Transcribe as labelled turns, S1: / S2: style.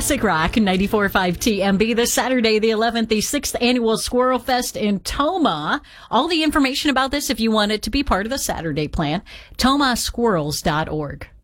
S1: Classic Rock 94.5 TMB. This Saturday, the 11th, the 6th annual Squirrel Fest in Tomah. All the information about this, if you want it to be part of the Saturday plan, tomasquirrels.org.